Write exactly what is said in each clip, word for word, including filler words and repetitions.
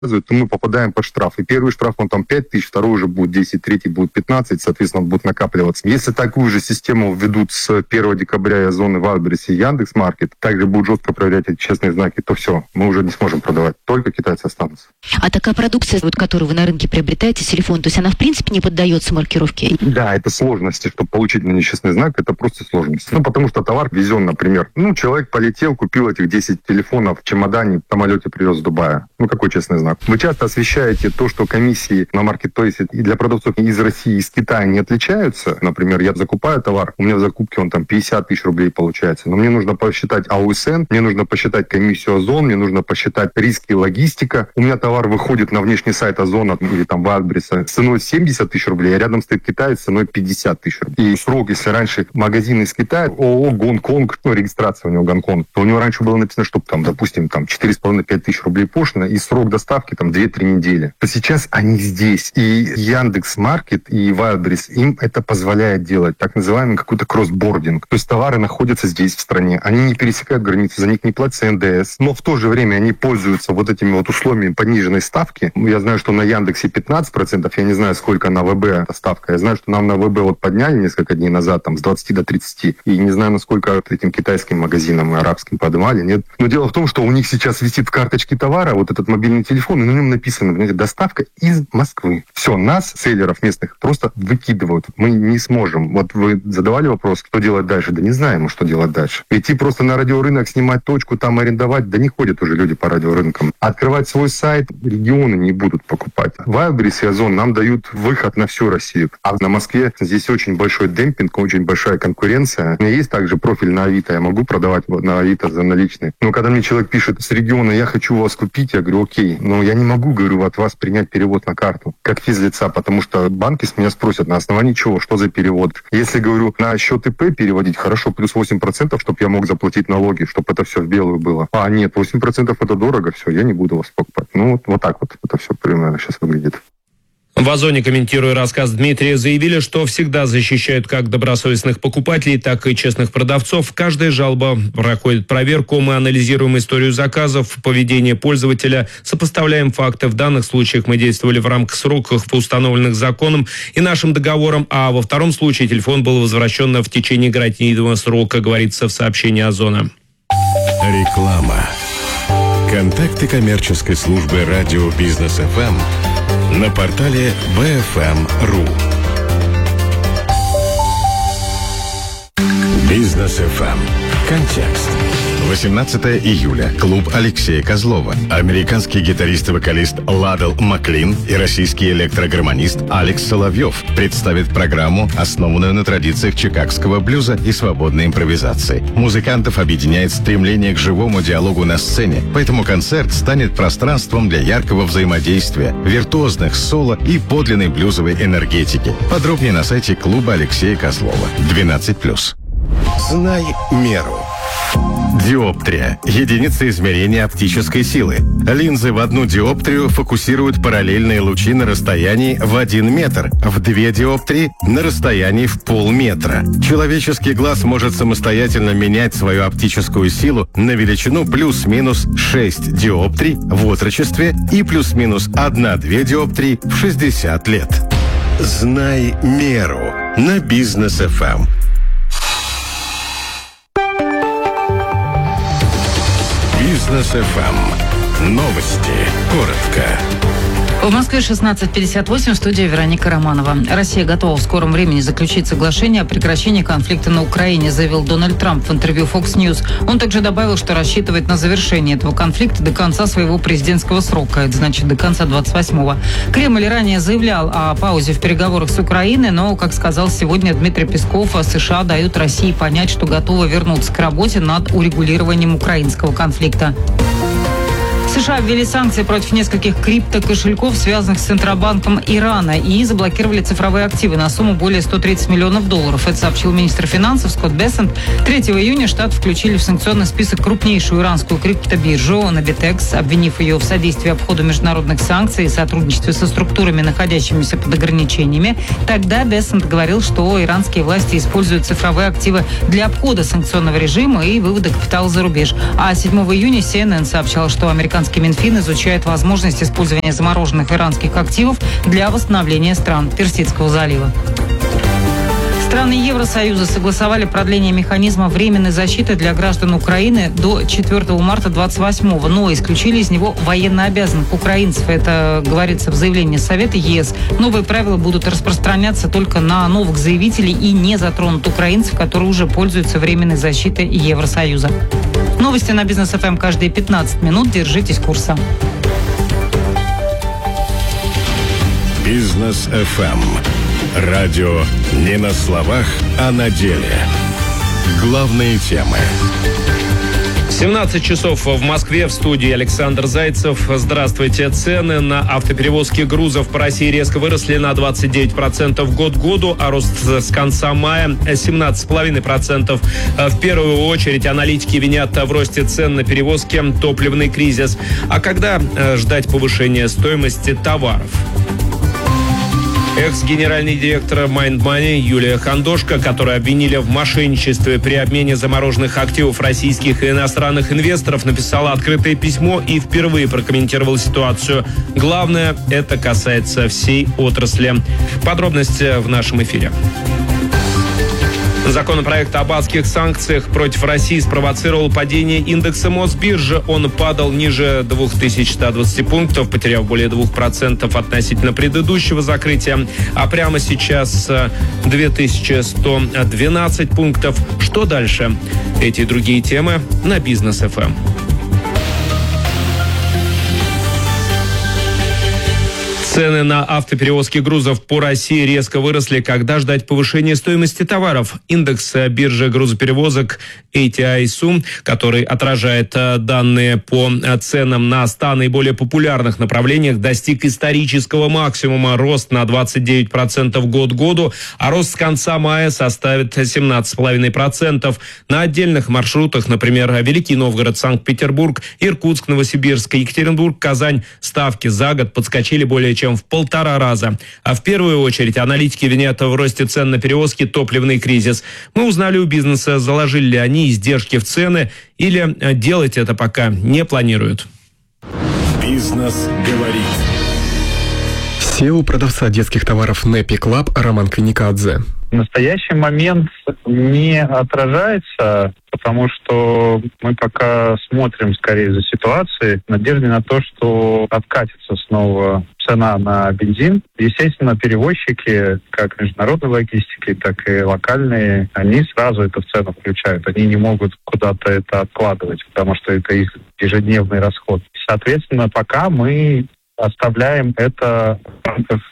то мы попадаем под штраф. И первый штраф, он там пять тысяч, второй уже будет десять, третий будет пятнадцать, соответственно, он будет накапливаться. Если такую же систему введут с первого декабря Озон, Wildberries и Яндекс.Маркет, также будут жестко проверять эти честные знаки, то все, мы уже не сможем продавать. Только китайцы останутся. А такая продукция, вот, которую вы на рынке приобретаете, телефон, то есть она в принципе не поддается маркировке? Да, это сложности, чтобы получить на ней честный знак, это просто сложности. Ну, потому что товар везен, например. Ну, человек полетел, купил этих десять телефонов в чемодане, в самолете привез с Дубая. Ну, какой честный знак? Вы часто освещаете то, что комиссии на маркетплейсе и для продавцов из России, из Китая не отличаются. Например, я закупаю товар, у меня в закупке он там пятьдесят тысяч рублей получается. Но мне нужно посчитать эй о эс эн, мне нужно посчитать комиссию Озон, мне нужно посчитать риски и логистика. У меня товар выходит на внешний сайт Озона или там Wildberries с ценой семьдесят тысяч рублей, а рядом стоит китаец с ценой пятьдесят тысяч рублей. И срок, если раньше магазин из Китая, ООО Гонконг, ну, регистрация у него Гонконг, то у него раньше было написано, что там, допустим, там четыре с половиной - пять тысяч рублей пошлина и срок доставки там две-три недели. То сейчас они здесь. И Яндекс.Маркет и Wildberries им это позволяет делать, так называемый какой-то кроссбординг. То есть товары находятся здесь, в стране. Они не пересекают границы, за них не платится эн дэ эс. Но в то же время они пользуются вот этими вот условиями пониженной ставки. Я знаю, что на Яндексе пятнадцать процентов, я не знаю, сколько на вэ бэ эта ставка. Я знаю, что нам на вэ бэ вот подняли несколько дней назад, там, с двадцати до тридцати. И не знаю, насколько этим китайским магазинам и арабским поднимали, нет. Но дело в том, что у них сейчас висит в карточке товара вот этот мобильный телефон, и на нем написано, знаете, доставка из Москвы. Все, нас, селлеров местных, просто выкидывают. Мы не сможем. Вот вы задавали вопрос, что делать дальше? Да не знаем, что делать дальше. Идти просто на радиорынок, снимать точку, там арендовать, да не ходят уже люди по радиорынкам. Открывать свой сайт регионы не будут покупать. Wildberries и Озон нам дают выход на всю Россию. А на Москве здесь очень большой демпинг, очень большая конкуренция. У меня есть также профиль на Авито, я могу продавать на Авито за наличные. Но когда мне человек пишет с региона, я хочу вас купить, я говорю, окей, но я не могу, говорю, от вас принять перевод на карту, как физлица, потому что банки с меня спросят, на основании чего, что за перевод. Если, говорю, на счет ИП переводить, хорошо, плюс восемь процентов, чтобы я мог заплатить налоги, чтобы это все в белую было. А нет, восемь процентов это дорого, все, я не буду вас покупать. Ну, вот, вот так вот это все примерно сейчас выглядит. В Озоне, комментируя рассказ Дмитрия, заявили, что всегда защищают как добросовестных покупателей, так и честных продавцов. Каждая жалоба проходит проверку. Мы анализируем историю заказов, поведение пользователя, сопоставляем факты. В данных случаях мы действовали в рамках сроков, установленных законом и нашим договором, а во втором случае телефон был возвращен в течение гарантийного срока, говорится в сообщении Озона. Реклама. Контакты коммерческой службы радио Бизнес эф эм на портале би эф эм точка ру. Бизнес эф эм. Контекст. восемнадцатого июля. Клуб Алексея Козлова. Американский гитарист и вокалист Ладл Маклин и российский электрогормонист Алекс Соловьев представят программу, основанную на традициях чикагского блюза и свободной импровизации. Музыкантов объединяет стремление к живому диалогу на сцене, поэтому концерт станет пространством для яркого взаимодействия, виртуозных соло и подлинной блюзовой энергетики. Подробнее на сайте клуба Алексея Козлова. двенадцать плюс. Знай меру. Диоптрия – единица измерения оптической силы. Линзы в одну диоптрию фокусируют параллельные лучи на расстоянии в один метр, в две диоптрии – на расстоянии в полметра. Человеческий глаз может самостоятельно менять свою оптическую силу на величину плюс-минус шесть диоптрий в отрочестве и плюс-минус одна-две диоптрии в шестьдесят лет. Знай меру на Бизнес эф эм. Бизнес эф эм. Новости. Коротко. В Москве шестнадцать пятьдесят восемь, в студии Вероника Романова. Россия готова в скором времени заключить соглашение о прекращении конфликта на Украине, заявил Дональд Трамп в интервью Fox News. Он также добавил, что рассчитывает на завершение этого конфликта до конца своего президентского срока, это значит до конца двадцать восьмого. Кремль ранее заявлял о паузе в переговорах с Украиной, но, как сказал сегодня Дмитрий Песков, США дают России понять, что готовы вернуться к работе над урегулированием украинского конфликта. США ввели санкции против нескольких криптокошельков, связанных с Центробанком Ирана, и заблокировали цифровые активы на сумму более ста тридцати миллионов долларов. Это сообщил министр финансов Скотт Бессент. третьего июня Штаты включили в санкционный список крупнейшую иранскую криптобиржу Nabitex, обвинив ее в содействии обходу международных санкций и сотрудничестве со структурами, находящимися под ограничениями. Тогда Бессент говорил, что иранские власти используют цифровые активы для обхода санкционного режима и вывода капитала за рубеж. А седьмого июня си эн эн сообщал, что американские Американский Минфин изучает возможность использования замороженных иранских активов для восстановления стран Персидского залива. Страны Евросоюза согласовали продление механизма временной защиты для граждан Украины до четвёртого марта двадцать восьмого, но исключили из него военнообязанных украинцев. Это говорится в заявлении Совета ЕС. Новые правила будут распространяться только на новых заявителей и не затронут украинцев, которые уже пользуются временной защитой Евросоюза. Новости на Бизнес ФМ каждые пятнадцать минут. Держитесь курса. Бизнес ФМ. Радио не на словах, а на деле. Главные темы. семнадцать часов в Москве, в студии Александр Зайцев. Здравствуйте. Цены на автоперевозки грузов по России резко выросли на двадцать девять процентов год к году, а рост с конца мая семнадцать целых пять десятых процента. В первую очередь аналитики винят в росте цен на перевозки топливный кризис. А когда ждать повышения стоимости товаров? Экс-генеральный директор Mind Money Юлия Хандошко, которую обвинили в мошенничестве при обмене замороженных активов российских и иностранных инвесторов, написала открытое письмо и впервые прокомментировала ситуацию. Главное, это касается всей отрасли. Подробности в нашем эфире. Законопроект об адских санкциях против России спровоцировал падение индекса Мосбиржи. Он падал ниже две тысячи сто двадцать пунктов, потеряв более двух процентов относительно предыдущего закрытия. А прямо сейчас две тысячи сто двенадцать пунктов. Что дальше? Эти и другие темы на Бизнес ФМ. Цены на автоперевозки грузов по России резко выросли. Когда ждать повышения стоимости товаров? Индекс биржи грузоперевозок эй ти ай Сум, который отражает данные по ценам на ста наиболее популярных направлениях, достиг исторического максимума. Рост на двадцать девять процентов год к году, а рост с конца мая составит семнадцать целых пять десятых процента. На отдельных маршрутах, например, Великий Новгород, Санкт-Петербург, Иркутск, Новосибирск, Екатеринбург, Казань, ставки за год подскочили более чем в полтора раза. А в первую очередь аналитики винят в росте цен на перевозки топливный кризис. Мы узнали у бизнеса, заложили ли они издержки в цены или делать это пока не планируют. Бизнес говорит. си и о продавца детских товаров Нэпи Клаб Роман Каникадзе. В настоящий момент не отражается, потому что мы пока смотрим скорее за ситуацией, в надежде на то, что откатится снова цена на бензин. Естественно, перевозчики, как международной логистики, так и локальные, они сразу это в цену включают. Они не могут куда-то это откладывать, потому что это их ежедневный расход. Соответственно, пока мы оставляем это в рамках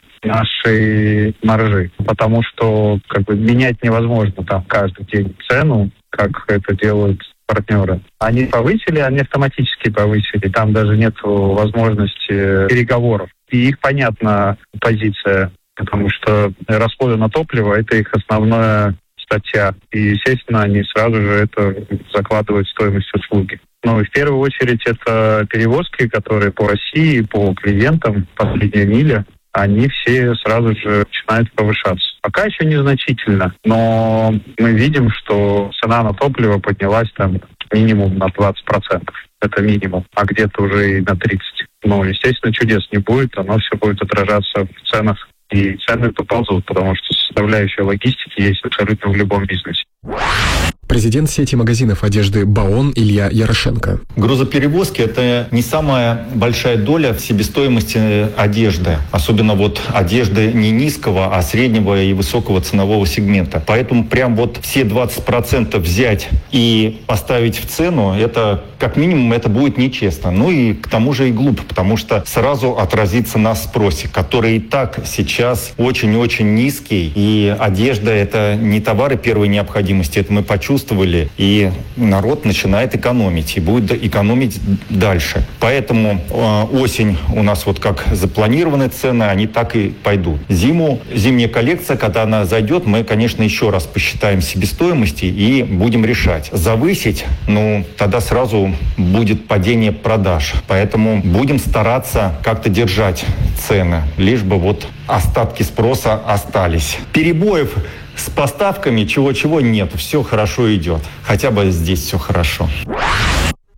нашей маржи, потому что как бы менять невозможно там каждый день цену, как это делают партнеры. Они повысили, они автоматически повысили, там даже нет возможности переговоров. И их понятна позиция, потому что расходы на топливо – это их основная статья. И, естественно, они сразу же это закладывают в стоимость услуги. Ну и в первую очередь это перевозки, которые по России, по клиентам, последняя миля, они все сразу же начинают повышаться. Пока еще незначительно, но мы видим, что цена на топливо поднялась там минимум на двадцать процентов. Это минимум, а где-то уже и на тридцать процентов. Но, естественно, чудес не будет, оно все будет отражаться в ценах. И цены поползут, потому что составляющая логистики есть абсолютно в любом бизнесе. Президент сети магазинов одежды «Баон» Илья Ярошенко. Грузоперевозки – это не самая большая доля в себестоимости одежды. Особенно вот одежды не низкого, а среднего и высокого ценового сегмента. Поэтому прям вот все двадцать процентов взять и поставить в цену, это как минимум это будет нечестно. Ну и к тому же и глупо, потому что сразу отразится на спросе, который и так сейчас очень-очень низкий. И одежда – это не товары первой необходимости, это мы почувствовали. И народ начинает экономить, и будет экономить дальше. Поэтому э, осень у нас вот как запланированы цены, они так и пойдут. Зиму, зимняя коллекция, когда она зайдет, мы, конечно, еще раз посчитаем себестоимости и будем решать. Завысить, ну, тогда сразу будет падение продаж. Поэтому будем стараться как-то держать цены, лишь бы вот остатки спроса остались. Перебоев с поставками чего-чего нет, все хорошо идет. Хотя бы здесь все хорошо.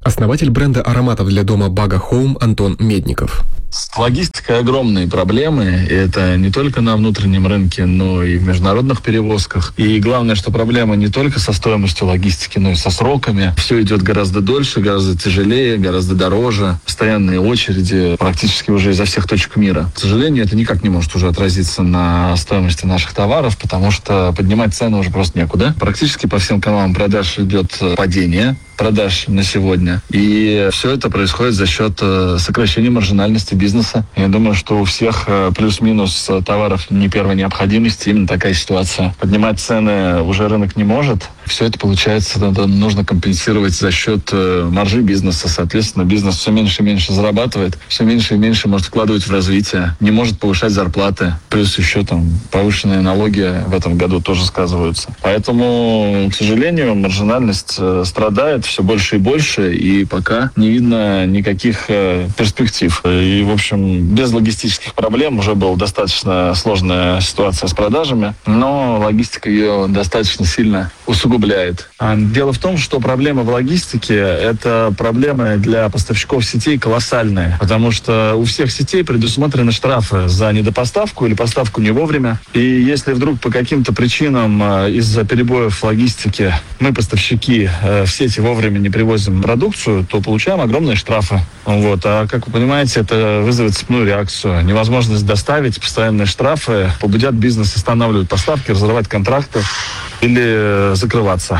Основатель бренда ароматов для дома Baga Home Антон Медников. С логистикой огромные проблемы. И это не только на внутреннем рынке, но и в международных перевозках. И главное, что проблема не только со стоимостью логистики, но и со сроками. Все идет гораздо дольше, гораздо тяжелее, гораздо дороже. Постоянные очереди практически уже изо всех точек мира. К сожалению, это никак не может уже отразиться на стоимости наших товаров, потому что поднимать цены уже просто некуда. Практически по всем каналам продаж идет падение продаж на сегодня. И все это происходит за счет сокращения маржинальности бизнеса. Я думаю, что у всех плюс-минус товаров не первой необходимости именно такая ситуация. Поднимать цены уже рынок не может. Все это, получается, нужно компенсировать за счет маржи бизнеса. Соответственно, бизнес все меньше и меньше зарабатывает, все меньше и меньше может вкладывать в развитие, не может повышать зарплаты. Плюс еще там повышенные налоги в этом году тоже сказываются. Поэтому, к сожалению, маржинальность страдает все больше и больше, и пока не видно никаких перспектив. И, в общем, без логистических проблем уже была достаточно сложная ситуация с продажами, но логистика ее достаточно сильно усугубляет. Дело в том, что проблемы в логистике – это проблемы для поставщиков сетей колоссальные, потому что у всех сетей предусмотрены штрафы за недопоставку или поставку не вовремя. И если вдруг по каким-то причинам из-за перебоев в логистике мы, поставщики, в сети вовремя не привозим продукцию, то получаем огромные штрафы. Вот. А как вы понимаете, это вызовет цепную реакцию. Невозможность доставить, постоянные штрафы побудят бизнес останавливать поставки, разрывать контракты или закрываться.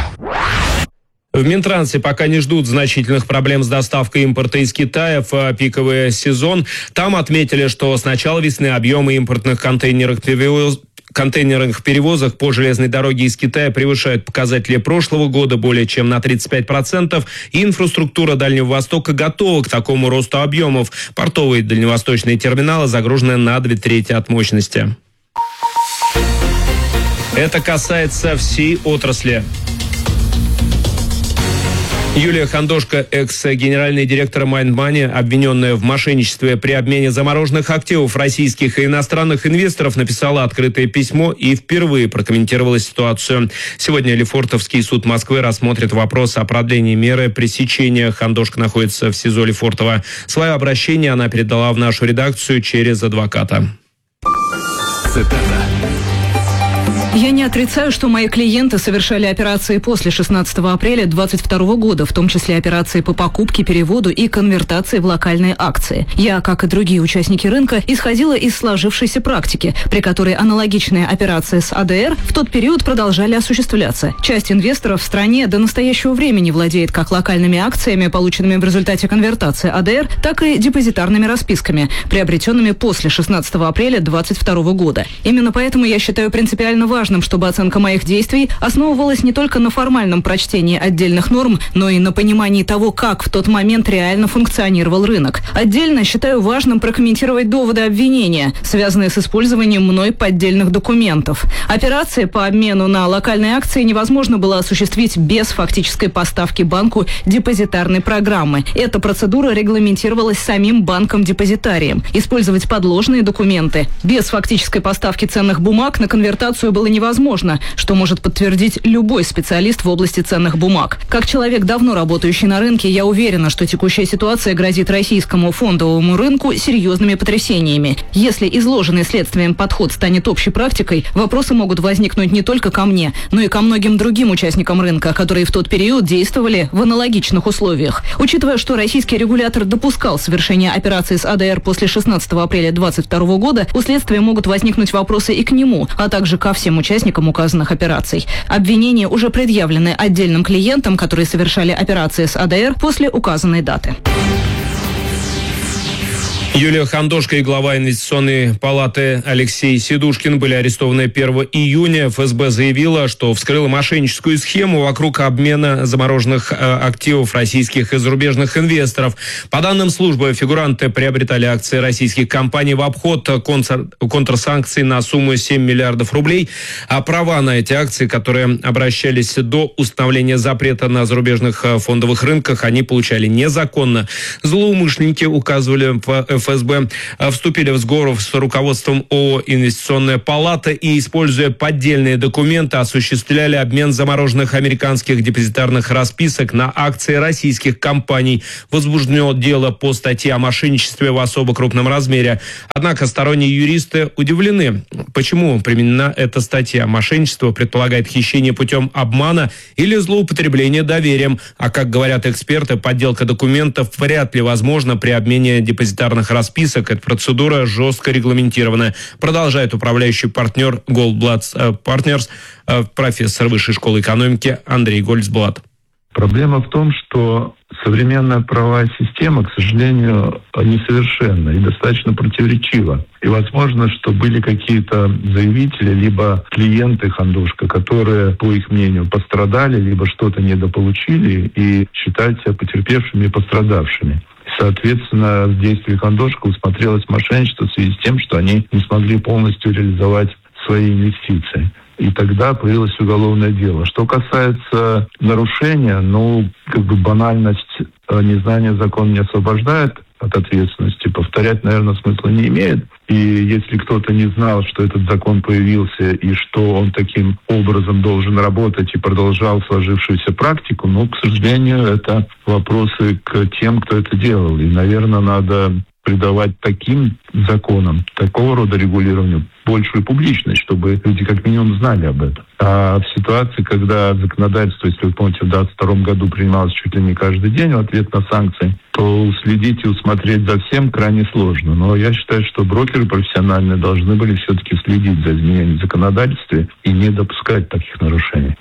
В Минтрансе пока не ждут значительных проблем с доставкой импорта из Китая в пиковый сезон. Там отметили, что с начала весны объемы импортных контейнерных перевозок контейнерных перевозок по железной дороге из Китая превышают показатели прошлого года более чем на тридцать пять процентов. И инфраструктура Дальнего Востока готова к такому росту объемов. Портовые дальневосточные терминалы загружены на две трети от мощности. Это касается всей отрасли. Юлия Хандошко, экс-генеральный директор Майндмани, обвиненная в мошенничестве при обмене замороженных активов российских и иностранных инвесторов, написала открытое письмо и впервые прокомментировала ситуацию. Сегодня Лефортовский суд Москвы рассмотрит вопрос о продлении меры пресечения. Хандошко находится в СИЗО Лефортово. Свое обращение она передала в нашу редакцию через адвоката. Цитата. Я не отрицаю, что мои клиенты совершали операции после шестнадцатого апреля двадцать второго года, в том числе операции по покупке, переводу и конвертации в локальные акции. Я, как и другие участники рынка, исходила из сложившейся практики, при которой аналогичные операции с АДР в тот период продолжали осуществляться. Часть инвесторов в стране до настоящего времени владеет как локальными акциями, полученными в результате конвертации АДР, так и депозитарными расписками, приобретенными после шестнадцатого апреля двадцать второго года. Именно поэтому я считаю принципиально важным, чтобы оценка моих действий основывалась не только на формальном прочтении отдельных норм, но и на понимании того, как в тот момент реально функционировал рынок. Отдельно считаю важным прокомментировать доводы обвинения, связанные с использованием мной поддельных документов. Операции по обмену на локальные акции невозможно было осуществить без фактической поставки банку депозитарной программы. Эта процедура регламентировалась самим банком-депозитарием. Использовать подложные документы без фактической поставки ценных бумаг на конвертацию было невозможно, что может подтвердить любой специалист в области ценных бумаг. Как человек, давно работающий на рынке, я уверена, что текущая ситуация грозит российскому фондовому рынку серьезными потрясениями. Если изложенный следствием подход станет общей практикой, вопросы могут возникнуть не только ко мне, но и ко многим другим участникам рынка, которые в тот период действовали в аналогичных условиях. Учитывая, что российский регулятор допускал совершение операций с АДР после шестнадцатого апреля двадцать второго года, у следствия могут возникнуть вопросы и к нему, а также ко всем участникам указанных операций. Обвинения уже предъявлены отдельным клиентам, которые совершали операции с АДР после указанной даты. Юлия Хандошко и глава инвестиционной палаты Алексей Сидушкин были арестованы первого июня. эф эс бэ заявила, что вскрыла мошенническую схему вокруг обмена замороженных активов российских и зарубежных инвесторов. По данным службы, фигуранты приобретали акции российских компаний в обход контр- контрсанкций на сумму семь миллиардов рублей, а права на эти акции, которые обращались до установления запрета на зарубежных фондовых рынках, они получали незаконно. Злоумышленники указывали в эф эф эс бэ вступили в сговор с руководством ООО «Инвестиционная палата» и, используя поддельные документы, осуществляли обмен замороженных американских депозитарных расписок на акции российских компаний. Возбуждено дело по статье о мошенничестве в особо крупном размере. Однако сторонние юристы удивлены, почему применена эта статья. Мошенничество предполагает хищение путем обмана или злоупотребление доверием. А как говорят эксперты, подделка документов вряд ли возможна при обмене депозитарных расписок. Эта процедура жестко регламентирована. Продолжает управляющий партнер Goldblatt Partners, профессор Высшей школы экономики Андрей Гольцблат. Проблема в том, что современная правовая система, к сожалению, несовершенна и достаточно противоречива. И возможно, что были какие-то заявители, либо клиенты Хандушка, которые, по их мнению, пострадали, либо что-то недополучили и считают себя потерпевшими и пострадавшими. Соответственно, в действии Хандушка усмотрелось мошенничество в связи с тем, что они не смогли полностью реализовать свои инвестиции. И тогда появилось уголовное дело. Что касается нарушения, ну, как бы банальность незнания закона не освобождает от ответственности. Повторять, наверное, смысла не имеет. И если кто-то не знал, что этот закон появился и что он таким образом должен работать и продолжал сложившуюся практику, ну, к сожалению, это вопросы к тем, кто это делал. И, наверное, надо придавать таким законам, такого рода регулированию большую публичность, чтобы люди как минимум знали об этом. А в ситуации, когда законодательство, если вы помните, в две тысячи двадцать втором году принималось чуть ли не каждый день в ответ на санкции, то уследить и усмотреть за всем крайне сложно. Но я считаю, что брокеры профессиональные должны были все-таки следить за изменением законодательства и не допускать таких нарушений.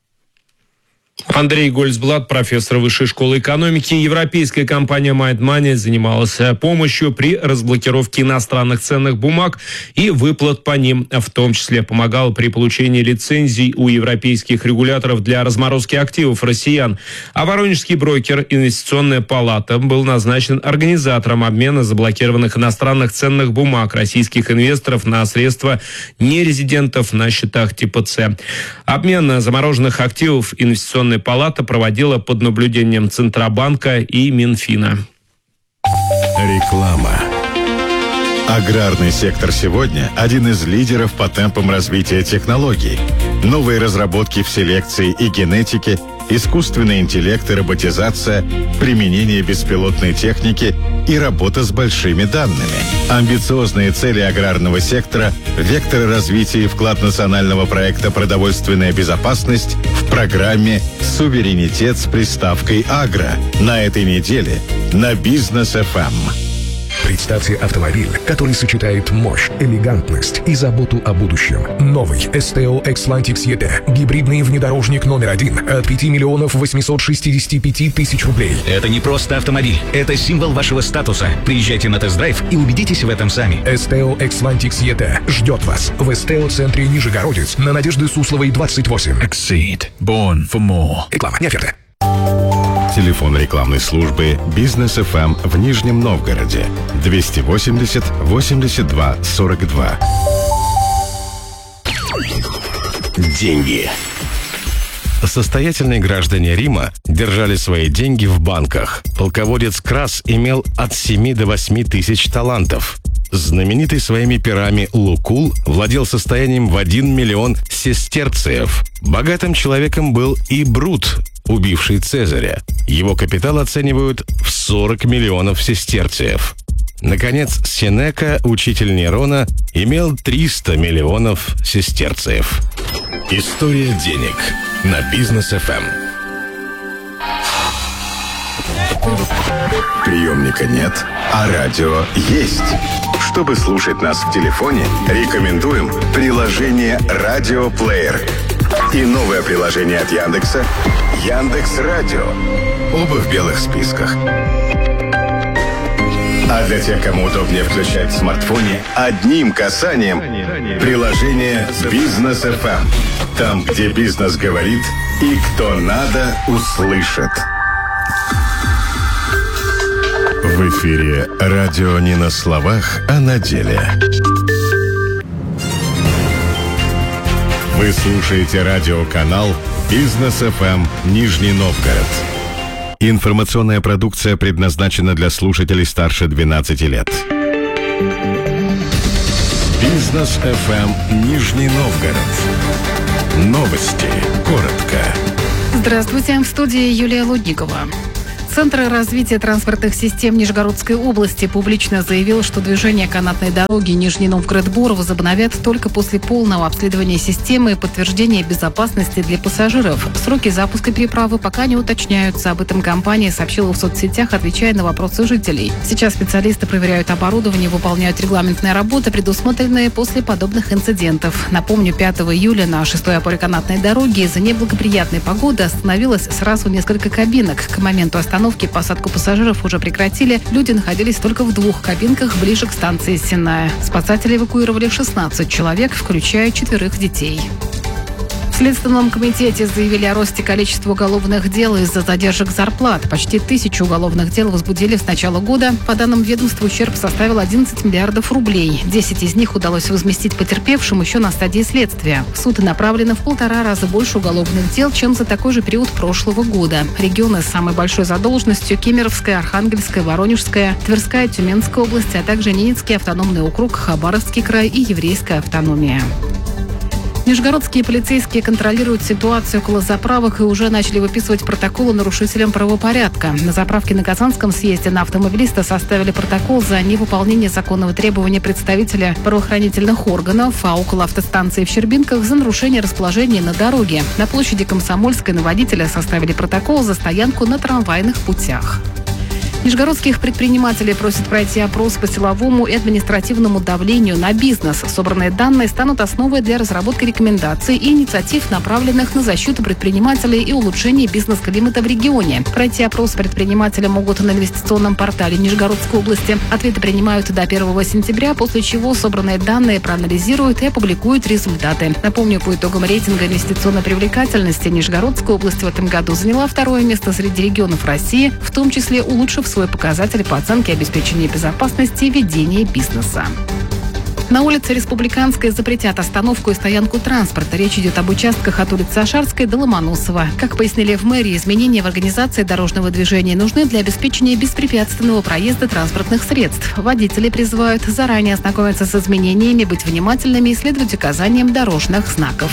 Андрей Гольцблат, профессор Высшей школы экономики. Европейская компания Mind Money занималась помощью при разблокировке иностранных ценных бумаг и выплат по ним. В том числе помогала при получении лицензий у европейских регуляторов для разморозки активов россиян. А воронежский брокер «Инвестиционная палата» был назначен организатором обмена заблокированных иностранных ценных бумаг российских инвесторов на средства нерезидентов на счетах типа С. Обмен замороженных активов «Инвестиционная палата» проводила под наблюдением Центробанка и Минфина. Реклама. Аграрный сектор сегодня – один из лидеров по темпам развития технологий. Новые разработки в селекции и генетике, искусственный интеллект и роботизация, применение беспилотной техники и работа с большими данными. Амбициозные цели аграрного сектора, векторы развития и вклад национального проекта «Продовольственная безопасность» в программе «Суверенитет» с приставкой «Агро» на этой неделе на Бизнес эф эм. Представьте автомобиль, который сочетает мощь, элегантность и заботу о будущем. Новый эс тэ о Xlantix и ти. Гибридный внедорожник номер один от пяти миллионов восьмисот шестидесяти пяти тысяч рублей. Это не просто автомобиль, это символ вашего статуса. Приезжайте на тест-драйв и убедитесь в этом сами. эс тэ о Xlantix и ти ждет вас в эс тэ о-центре Нижегородец на Надежды Сусловой, двадцать восемь. Exceed. Born for more. Реклама, не оферта. Телефон рекламной службы Бизнес эф эм в Нижнем Новгороде двести восемьдесят восемьдесят два сорок два. Деньги. Состоятельные граждане Рима держали свои деньги в банках. Полководец Крас имел от семи до восьми тысяч талантов. Знаменитый своими перами Лукул владел состоянием в один миллион сестерциев. Богатым человеком был и Брут, убивший Цезаря. Его капитал оценивают в сорок миллионов сестерциев. Наконец, Сенека, учитель Нерона, имел триста миллионов сестерциев. История денег на Бизнес эф эм. Приемника нет, а радио есть. Чтобы слушать нас в телефоне, рекомендуем приложение «Радиоплеер» и новое приложение от Яндекса «Яндекс.Радио». Оба в белых списках. А для тех, кому удобнее включать в смартфоне, одним касанием приложение «Бизнес эф эм». Там, где бизнес говорит и кто надо, услышит. В эфире радио не на словах, а на деле. Вы слушаете радиоканал «Бизнес эф эм» Нижний Новгород. Информационная продукция предназначена для слушателей старше двенадцати лет. Бизнес эф эм Нижний Новгород. Новости. Коротко. Здравствуйте, в студии Юлия Лудникова. Центр развития транспортных систем Нижегородской области публично заявил, что движение канатной дороги Нижний Новгород-Бор возобновят только после полного обследования системы и подтверждения безопасности для пассажиров. Сроки запуска переправы пока не уточняются. Об этом компания сообщила в соцсетях, отвечая на вопросы жителей. Сейчас специалисты проверяют оборудование, выполняют регламентные работы, предусмотренные после подобных инцидентов. Напомню, пятого июля на шестой опоре канатной дороги из-за неблагоприятной погоды остановилось сразу несколько кабинок. К моменту остановки посадку пассажиров уже прекратили. Люди находились только в двух кабинках ближе к станции Сенная. Спасатели эвакуировали шестнадцать человек, включая четверых детей. В Следственном комитете заявили о росте количества уголовных дел из-за задержек зарплат. Почти тысячу уголовных дел возбудили с начала года. По данным ведомства, ущерб составил одиннадцать миллиардов рублей. десять из них удалось возместить потерпевшим еще на стадии следствия. В суд направлено в полтора раза больше уголовных дел, чем за такой же период прошлого года. Регионы с самой большой задолженностью – Кемеровская, Архангельская, Воронежская, Тверская, Тюменская области, а также Ненецкий автономный округ, Хабаровский край и Еврейская автономия. Нижегородские полицейские контролируют ситуацию около заправок и уже начали выписывать протоколы нарушителям правопорядка. На заправке на Казанском съезде на автомобилиста составили протокол за невыполнение законного требования представителя правоохранительных органов, а около автостанции в Щербинках за нарушение расположения на дороге. На площади Комсомольской на водителя составили протокол за стоянку на трамвайных путях. Нижегородских предпринимателей просят пройти опрос по силовому и административному давлению на бизнес. Собранные данные станут основой для разработки рекомендаций и инициатив, направленных на защиту предпринимателей и улучшение бизнес-климата в регионе. Пройти опрос предприниматели могут на инвестиционном портале Нижегородской области. Ответы принимают до первого сентября, после чего собранные данные проанализируют и опубликуют результаты. Напомню, по итогам рейтинга инвестиционной привлекательности Нижегородская область в этом году заняла второе место среди регионов России, в том числе улучшив свой показатель по оценке обеспечения безопасности и ведения бизнеса. На улице Республиканской запретят остановку и стоянку транспорта. Речь идет об участках от улицы Ашарской до Ломоносова. Как пояснили в мэрии, изменения в организации дорожного движения нужны для обеспечения беспрепятственного проезда транспортных средств. Водители призывают заранее ознакомиться с изменениями, быть внимательными и следовать указаниям дорожных знаков.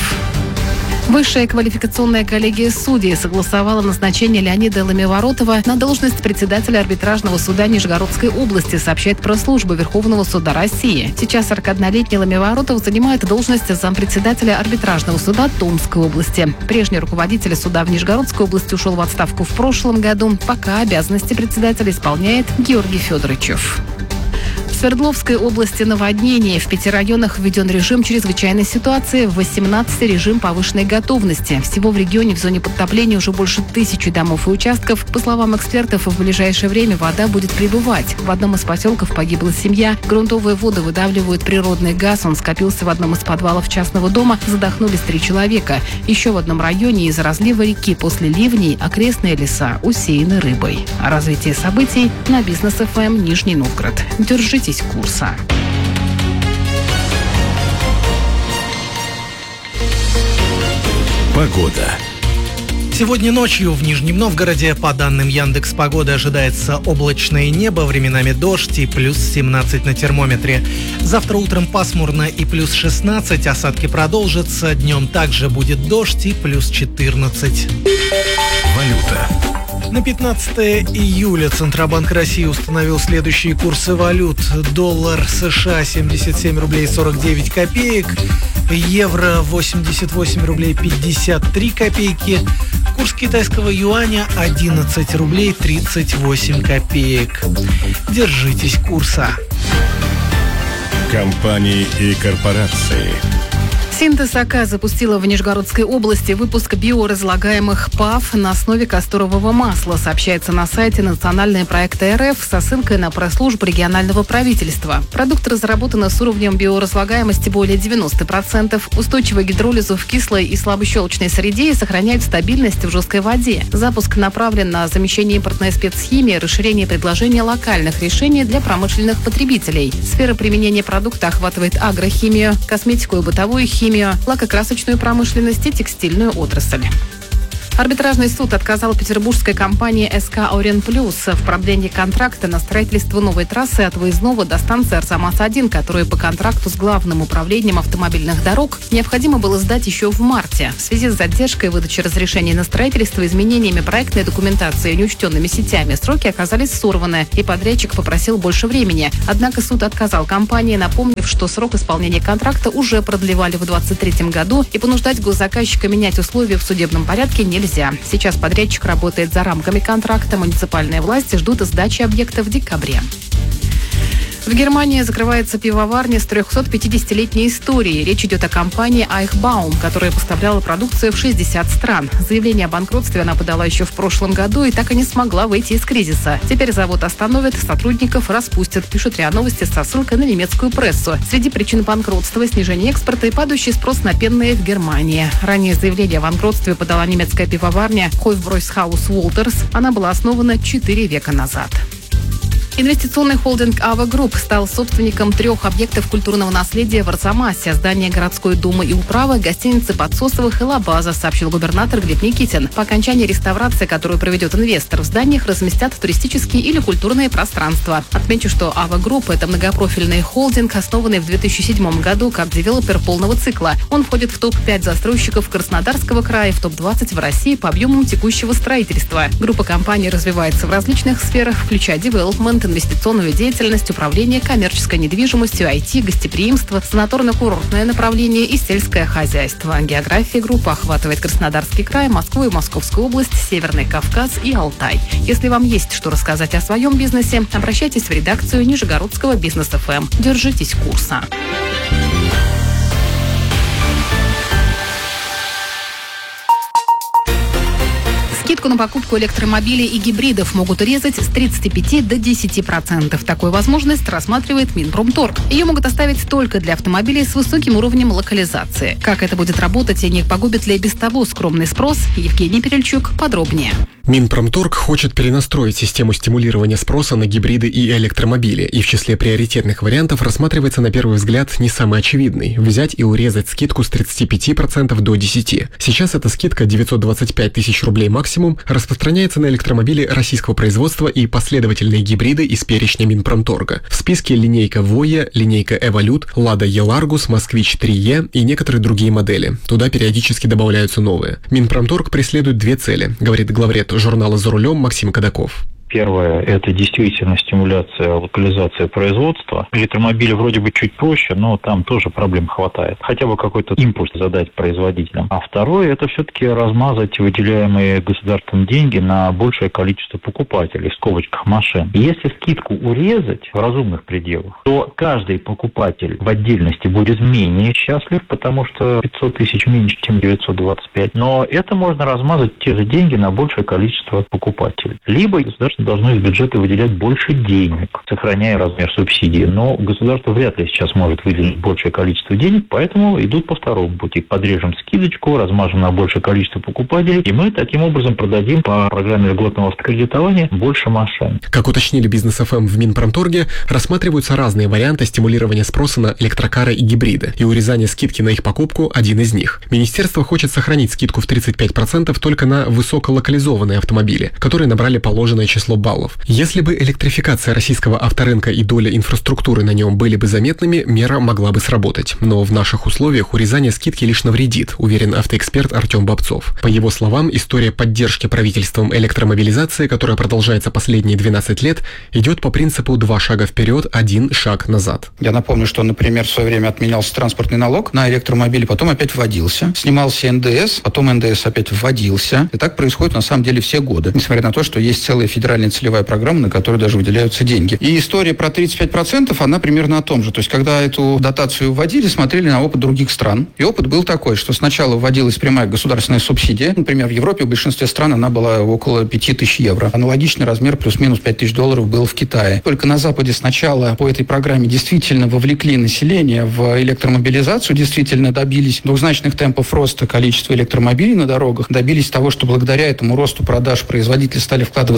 Высшая квалификационная коллегия судей согласовала назначение Леонида Ломеворотова на должность председателя арбитражного суда Нижегородской области, сообщает пресс-служба Верховного суда России. Сейчас сорокаоднолетний Ломеворотов занимает должность зампредседателя арбитражного суда Томской области. Прежний руководитель суда в Нижегородской области ушел в отставку в прошлом году, пока обязанности председателя исполняет Георгий Федоровичев. В Свердловской области наводнение. В пяти районах введен режим чрезвычайной ситуации, в восемнадцати режим повышенной готовности. Всего в регионе в зоне подтопления уже больше тысячи домов и участков. По словам экспертов, в ближайшее время вода будет прибывать. В одном из поселков погибла семья. Грунтовые воды выдавливают природный газ. Он скопился в одном из подвалов частного дома. Задохнулись три человека. Еще в одном районе из-за разлива реки после ливней окрестные леса усеяны рыбой. О развитии событий на Бизнес эф эм Нижний Новгород. Держитесь курса. Погода. Сегодня ночью в Нижнем Новгороде, по данным Яндекс.Погоды, ожидается облачное небо, временами дождь и плюс семнадцать на термометре. Завтра утром пасмурно и плюс шестнадцать, осадки продолжатся, днем также будет дождь и плюс четырнадцать. Валюта. На пятнадцатое июля Центробанк России установил следующие курсы валют. Доллар США семьдесят семь рублей сорок девять копеек, евро восемьдесят восемь рублей пятьдесят три копейки, курс китайского юаня одиннадцать рублей тридцать восемь копеек. Держитесь курса. Компании и корпорации. Синтез АК запустила в Нижегородской области выпуск биоразлагаемых ПАВ на основе касторового масла, сообщается на сайте Национальные проекты эр эф со ссылкой на пресс-службу регионального правительства. Продукт разработан с уровнем биоразлагаемости более девяносто процентов, устойчивой к гидролизу в кислой и слабощелочной среде и сохраняет стабильность в жесткой воде. Запуск направлен на замещение импортной спецхимии, расширение предложения локальных решений для промышленных потребителей. Сфера применения продукта охватывает агрохимию, косметику и бытовую химию, лакокрасочную промышленность и текстильную отрасль. Арбитражный суд отказал петербургской компании эс ка Орен Плюс в продлении контракта на строительство новой трассы от Выездного до станции Арзамас один, которую по контракту с Главным управлением автомобильных дорог необходимо было сдать еще в марте. В связи с задержкой выдачи разрешений на строительство, изменениями проектной документации и неучтенными сетями сроки оказались сорваны, и подрядчик попросил больше времени. Однако суд отказал компании, напомнив, что срок исполнения контракта уже продлевали в двадцать третьем году, и понуждать госзаказчика менять условия в судебном порядке нельзя. Сейчас подрядчик работает за рамками контракта. Муниципальные власти ждут сдачи объекта в декабре. В Германии закрывается пивоварня с трехсотпятидесятилетней историей. Речь идет о компании Eichbaum, которая поставляла продукцию в шестьдесят стран. Заявление о банкротстве она подала еще в прошлом году и так и не смогла выйти из кризиса. Теперь завод остановят, сотрудников распустят, пишут РИА Новости со ссылкой на немецкую прессу. Среди причин банкротства — снижение экспорта и падающий спрос на пенные в Германии. Ранее заявление о банкротстве подала немецкая пивоварня Hofbräuhaus Wolters. Она была основана четыре века назад. Инвестиционный холдинг «Ава Групп» стал собственником трех объектов культурного наследия в Арзамасе: здания городской думы и управы, гостиницы Подсосовых и Ла-База, сообщил губернатор Глеб Никитин. По окончании реставрации, которую проведет инвестор, в зданиях разместят туристические или культурные пространства. Отмечу, что «Ава Групп» — это многопрофильный холдинг, основанный в две тысячи седьмом году как девелопер полного цикла. Он входит в топ пять застройщиков Краснодарского края, в топ двадцать в России по объемам текущего строительства. Группа компаний развивается в различных сферах, включая девелопмент, инвестиционную деятельность, управление коммерческой недвижимостью, ай ти, гостеприимство, санаторно-курортное направление и сельское хозяйство. География группы охватывает Краснодарский край, Москву и Московскую область, Северный Кавказ и Алтай. Если вам есть что рассказать о своем бизнесе, обращайтесь в редакцию Нижегородского Бизнес эф эм. Держитесь курса. Скидку на покупку электромобилей и гибридов могут урезать с тридцати пяти до десяти процентов. Такую возможность рассматривает Минпромторг. Ее могут оставить только для автомобилей с высоким уровнем локализации. Как это будет работать и не погубит ли без того скромный спрос, Евгений Перельчук подробнее. Минпромторг хочет перенастроить систему стимулирования спроса на гибриды и электромобили, и в числе приоритетных вариантов рассматривается на первый взгляд не самый очевидный – взять и урезать скидку с тридцати пяти процентов до десяти процентов. Сейчас эта скидка девятьсот двадцать пять тысяч рублей максимум распространяется на электромобили российского производства и последовательные гибриды из перечня Минпромторга. В списке линейка Voya, линейка Evolute, Lada Еlargus, Москвич три е и некоторые другие модели. Туда периодически добавляются новые. Минпромторг преследует две цели, говорит главред журнала «За рулем» Максим Кадаков. Первое – это действительно стимуляция, локализация производства. Электромобили вроде бы чуть проще, но там тоже проблем хватает. Хотя бы какой-то импульс задать производителям. А второе – это все-таки размазать выделяемые государством деньги на большее количество покупателей, в скобочках машин. И если скидку урезать в разумных пределах, то каждый покупатель в отдельности будет менее счастлив, потому что пятьсот тысяч меньше, чем девятьсот двадцать пять. Но это можно размазать те же деньги на большее количество покупателей. Либо государство должно из бюджета выделять больше денег, сохраняя размер субсидии. Но государство вряд ли сейчас может выделить большее количество денег, поэтому идут по второму пути. Подрежем скидочку, размажем на большее количество покупателей, и мы таким образом продадим по программе льготного автокредитования больше машин. Как уточнили Бизнес эф эм в Минпромторге, рассматриваются разные варианты стимулирования спроса на электрокары и гибриды, и урезание скидки на их покупку – один из них. Министерство хочет сохранить скидку в тридцать пять процентов только на высоколокализованные автомобили, которые набрали положенное число баллов. Если бы электрификация российского авторынка и доля инфраструктуры на нем были бы заметными, мера могла бы сработать. Но в наших условиях урезание скидки лишь навредит, уверен автоэксперт Артем Бобцов. По его словам, история поддержки правительством электромобилизации, которая продолжается последние двенадцать лет, идет по принципу два шага вперед, один шаг назад. Я напомню, что, например, в свое время отменялся транспортный налог на электромобили, потом опять вводился. Снимался эн дэ эс, потом эн дэ эс опять вводился. И так происходит на самом деле все годы. Несмотря на то, что есть целая федеральная целевая программа, на которую даже выделяются деньги. И история про тридцать пять процентов, она примерно о том же. То есть, когда эту дотацию вводили, смотрели на опыт других стран. И опыт был такой, что сначала вводилась прямая государственная субсидия. Например, в Европе в большинстве стран она была около пяти тысяч евро. Аналогичный размер плюс-минус пять тысяч долларов был в Китае. Только на Западе сначала по этой программе действительно вовлекли население в электромобилизацию, действительно добились двухзначных темпов роста количества электромобилей на дорогах, добились того, что благодаря этому росту продаж производители стали вкладываться в инфраструктуру,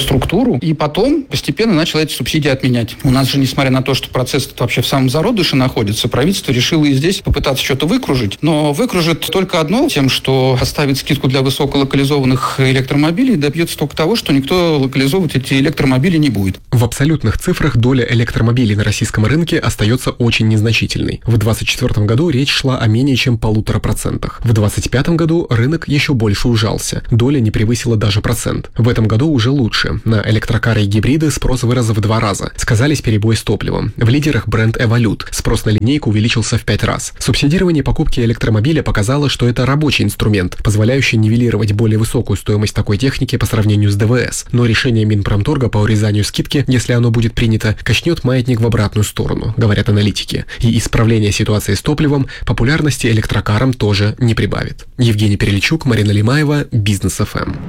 инфраструктуру, и потом постепенно начало эти субсидии отменять. У нас же, несмотря на то, что процесс этот вообще в самом зародыше находится, правительство решило и здесь попытаться что-то выкружить, но выкружит только одно, тем, что оставит скидку для высоколокализованных электромобилей, добьется только того, что никто локализовывать эти электромобили не будет. В абсолютных цифрах доля электромобилей на российском рынке остается очень незначительной. В двадцать четвёртом году речь шла о менее чем полутора процентах. В двадцать пятом году рынок еще больше ужался. Доля не превысила даже процент. В этом году уже лучше. На электрокары и гибриды спрос вырос в два раза. Сказались перебои с топливом. В лидерах бренд Evolute. Спрос на линейку увеличился в пять раз. Субсидирование покупки электромобиля показало, что это рабочий инструмент, позволяющий нивелировать более высокую стоимость такой техники по сравнению с ДВС. Но решение Минпромторга по урезанию скидки, если оно будет принято, качнет маятник в обратную сторону, говорят аналитики. И исправление ситуации с топливом популярности электрокарам тоже не прибавит. Евгений Перельчук, Марина Лимаева, Бизнес эф эм.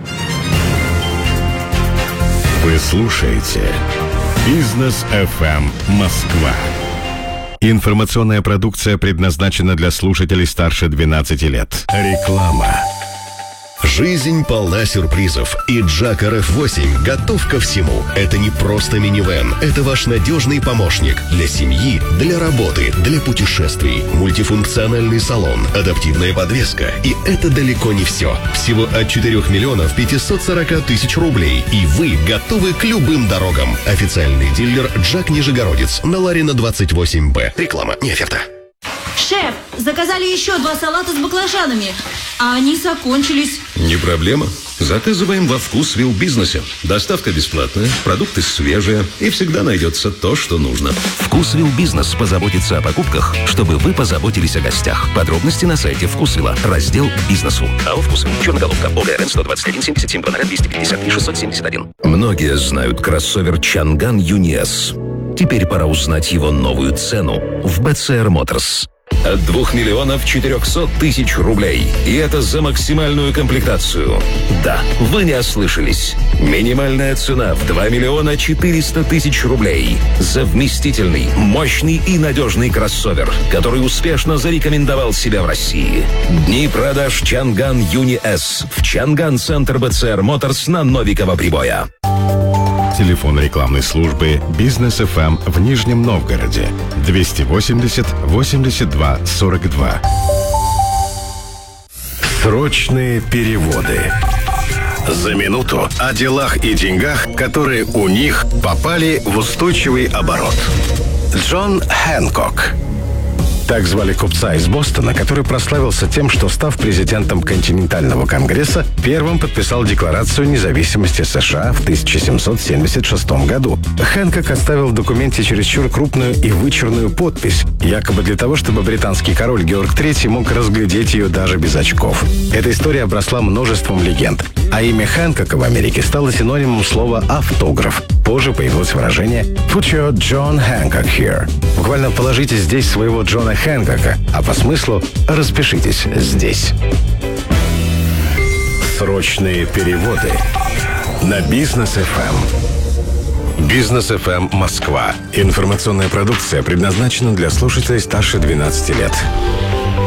Вы слушаете Бизнес эф эм Москва. Информационная продукция предназначена для слушателей старше двенадцати лет. Реклама. Жизнь полна сюрпризов, и Джак эр эф восемь готов ко всему. Это не просто минивэн, это ваш надежный помощник для семьи, для работы, для путешествий. Мультифункциональный салон, адаптивная подвеска. И это далеко не все. Всего от четырёх миллионов пятисот сорока тысяч рублей. И вы готовы к любым дорогам. Официальный дилер Джак Нижегородец на Ларина двадцать восемь Б. Реклама, не оферта. Шеф, заказали еще два салата с баклажанами, а они закончились. Не проблема. Заказываем во Вкусвилл Бизнесе. Доставка бесплатная, продукты свежие, и всегда найдется то, что нужно. Вкусвилл Бизнес позаботится о покупках, чтобы вы позаботились о гостях. Подробности на сайте Вкусвилла. Раздел «Бизнесу». А у Вкусвилл. Черноголовка. ОГРН сто двадцать один семьдесят семь двести пятьдесят три шестьсот семьдесят один. Многие знают кроссовер Чанган Юни эс. Теперь пора узнать его новую цену в би си ар Motors. От двух миллионов четырехсот тысяч рублей. И это за максимальную комплектацию. Да, вы не ослышались. Минимальная цена в два миллиона четыреста тысяч рублей. За вместительный, мощный и надежный кроссовер, который успешно зарекомендовал себя в России. Дни продаж Чанган Юни эс в Чанган Центр би си ар Motors на Новикова Прибоя. Телефон рекламной службы Бизнес эф эм в Нижнем Новгороде двести восемьдесят восемьдесят два сорок два. Срочные переводы. За минуту о делах и деньгах, которые у них попали в устойчивый оборот. Джон Хэнкок. Так звали купца из Бостона, который прославился тем, что, став президентом континентального конгресса, первым подписал Декларацию независимости США в тысяча семьсот семьдесят шестом году. Хэнкок оставил в документе чересчур крупную и вычурную подпись, якобы для того, чтобы британский король Георг третий мог разглядеть ее даже без очков. Эта история обросла множеством легенд, а имя Хэнкока в Америке стало синонимом слова «автограф». Позже появилось выражение «Put your John Hancock here». Буквально положите здесь своего Джона Хэнкока, а по смыслу распишитесь здесь. Срочные переводы на Бизнес эф эм. Бизнес эф эм Москва. Информационная продукция предназначена для слушателей старше двенадцати лет.